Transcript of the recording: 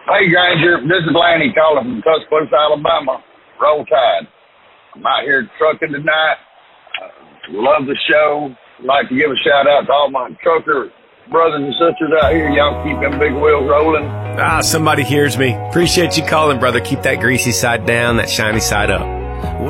Hey, Granger, this is Lanny calling from Tuscaloosa, Alabama. Roll Tide. I'm out here trucking tonight. Love the show. I'd like to give a shout out to all my trucker brothers and sisters out here. Y'all keep them big wheels rolling. Somebody hears me. Appreciate you calling, brother. Keep that greasy side down, that shiny side up.